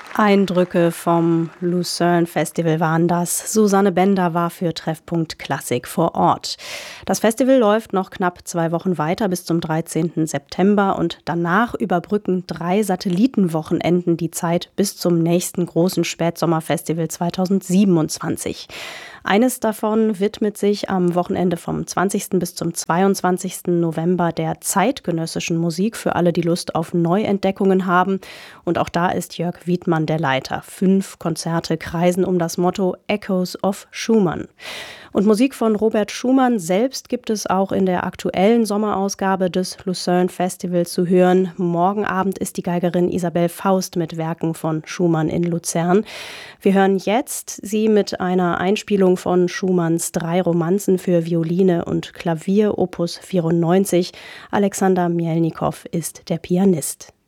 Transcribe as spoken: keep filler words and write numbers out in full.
Eindrücke vom Lucerne Festival waren das. Susanne Bender war für Treffpunkt Klassik vor Ort. Das Festival läuft noch knapp zwei Wochen weiter bis zum dreizehnten September und danach überbrücken drei Satellitenwochenenden die Zeit bis zum nächsten großen Spätsommerfestival zweitausendsiebenundzwanzig. Eines davon widmet sich am Wochenende vom zwanzigsten bis zum zweiundzwanzigsten November der zeitgenössischen Musik für alle, die Lust auf Neuentdeckungen haben. Und auch da ist Jörg Wiedmann der Leiter. Fünf Konzerte kreisen um das Motto Echoes of Schumann. Und Musik von Robert Schumann selbst gibt es auch in der aktuellen Sommerausgabe des Lucerne Festivals zu hören. Morgen Abend ist die Geigerin Isabel Faust mit Werken von Schumann in Luzern. Wir hören jetzt sie mit einer Einspielung von Schumanns drei Romanzen für Violine und Klavier, Opus vierundneunzig. Alexander Mielnikow ist der Pianist.